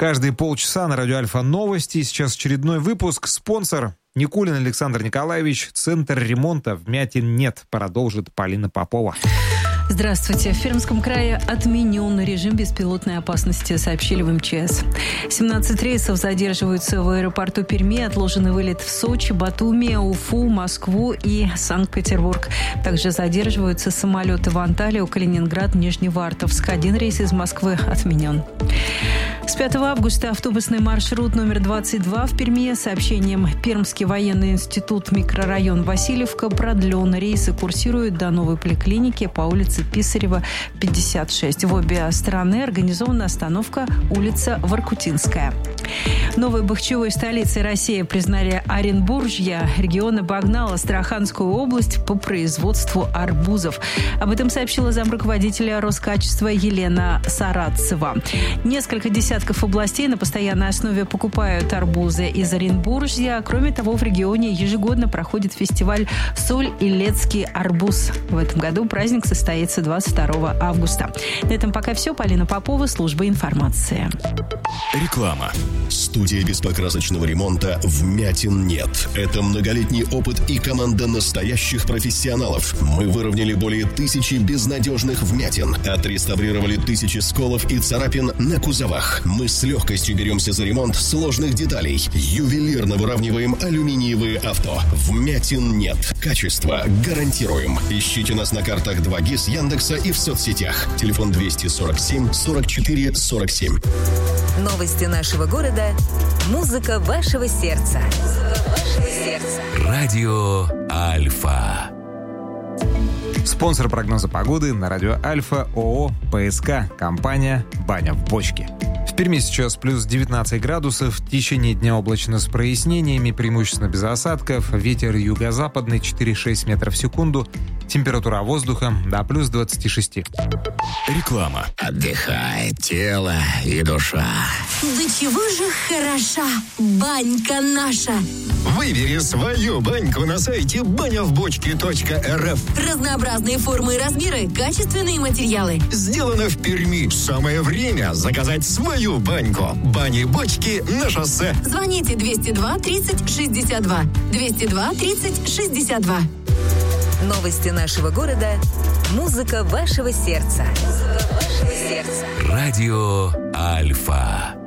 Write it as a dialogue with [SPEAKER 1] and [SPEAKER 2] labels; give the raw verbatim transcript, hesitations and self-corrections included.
[SPEAKER 1] Каждые полчаса на радио Альфа новости. Сейчас очередной выпуск. Спонсор Никулин Александр Николаевич. Центр ремонта вмятин нет. Продолжит Полина Попова.
[SPEAKER 2] Здравствуйте. В Пермском крае отменен режим беспилотной опасности, сообщили в эм че эс. семнадцать рейсов задерживаются в аэропорту Перми. Отложены вылет в Сочи, Батуми, Уфу, Москву и Санкт-Петербург. Также задерживаются самолеты в Анталию, Калининград, Нижневартовск. Один рейс из Москвы отменен. С пятого августа автобусный маршрут номер двадцать два в Перми сообщением Пермский военный институт, микрорайон Васильевка продлен. Рейсы курсируют до новой поликлиники по улице Писарева, пятьдесят шесть. В обе стороны организована остановка улица Воркутинская. Новой бахчевой столицей России признали Оренбуржье. Регион обогнал Астраханскую область по производству арбузов. Об этом сообщила замруководителя Роскачества Елена Саратцева. Несколько десятков областей на постоянной основе покупают арбузы из Оренбуржья. Кроме того, в регионе ежегодно проходит фестиваль «Соль-Илецкий арбуз». В этом году праздник состоится двадцать второго августа. На этом пока все. Полина Попова, служба информации.
[SPEAKER 3] Реклама. Студия беспокрасочного ремонта «Вмятин нет». Это многолетний опыт и команда настоящих профессионалов. Мы выровняли более тысячи безнадежных вмятин, отреставрировали тысячи сколов и царапин на кузовах. Мы с легкостью беремся за ремонт сложных деталей. Ювелирно выравниваем алюминиевые авто. Вмятин нет. Качество гарантируем. Ищите нас на картах два гис Яндекса и в соцсетях. Телефон двести сорок семь сорок четыре сорок семь.
[SPEAKER 4] Новости нашего города. Музыка вашего сердца. Музыка вашего сердца.
[SPEAKER 3] Радио Альфа.
[SPEAKER 1] Спонсор прогноза погоды на радио Альфа ООО ПСК. Компания «Баня в бочке». В Перми сейчас плюс девятнадцать градусов. В течение дня облачно с прояснениями, преимущественно без осадков. Ветер юго-западный четыре-шесть метров в секунду. Температура воздуха до плюс двадцать шесть.
[SPEAKER 3] Реклама.
[SPEAKER 5] Отдыхает тело и душа.
[SPEAKER 6] Да чего же хороша банька наша.
[SPEAKER 5] Выбери свою баньку на сайте баня в бочке точка эр эф.
[SPEAKER 6] Разнообразные формы и размеры, качественные материалы.
[SPEAKER 5] Сделано в Перми. Самое время заказать свою баньку. Бани-бочки на шоссе.
[SPEAKER 6] Звоните двести два тридцать шестьдесят два. двести два тридцать шестьдесят два.
[SPEAKER 4] Новости нашего города. Музыка вашего сердца. Музыка вашего сердца.
[SPEAKER 3] Радио Альфа.